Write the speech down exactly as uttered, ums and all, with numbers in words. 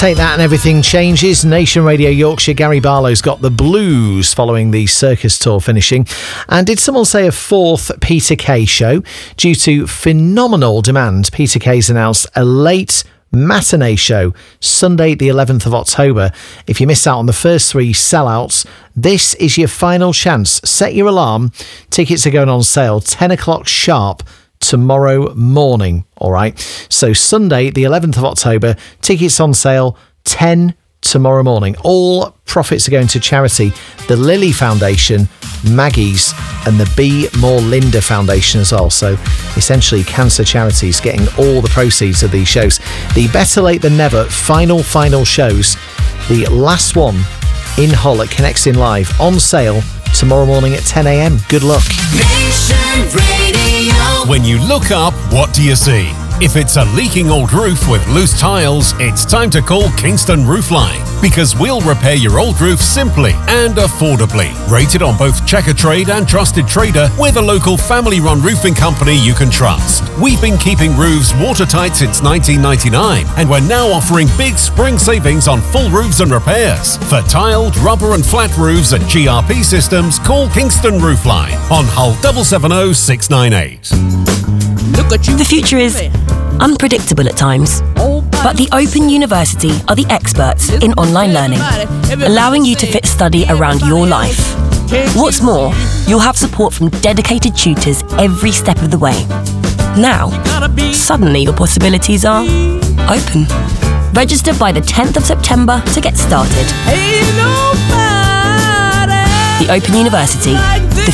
Take That and Everything Changes. Nation Radio Yorkshire, Gary Barlow's got the blues following the circus tour finishing. And did someone say a fourth Peter Kay show? Due to phenomenal demand, Peter Kay's announced a late matinee show Sunday the eleventh of October. If you miss out on the first three sellouts, this is your final chance. Set your alarm. Tickets are going on sale ten o'clock sharp tomorrow morning. All right. So Sunday the eleventh of October, tickets on sale ten tomorrow morning. All profits are going to charity, the Lily Foundation, Maggie's and the Be More Linda Foundation as well. So essentially cancer charities getting all the proceeds of these shows. The Better Late Than Never final, final shows. The last one in Hull at Connects In Live on sale tomorrow morning at ten a.m. Good luck. Nation Radio. When you look up, what do you see? If it's a leaking old roof with loose tiles, it's time to call Kingston Roofline, because we'll repair your old roof simply and affordably. Rated on both Checkatrade and Trusted Trader, we're the local family-run roofing company you can trust. We've been keeping roofs watertight since nineteen ninety-nine, and we're now offering big spring savings on full roofs and repairs. For tiled, rubber and flat roofs and G R P systems, call Kingston Roofline on Hull seven seven zero six nine eight. The future is unpredictable at times, but the Open University are the experts in online learning, allowing you to fit study around your life. What's more, you'll have support from dedicated tutors every step of the way. Now, suddenly your possibilities are open. Register by the tenth of September to get started. The Open University, the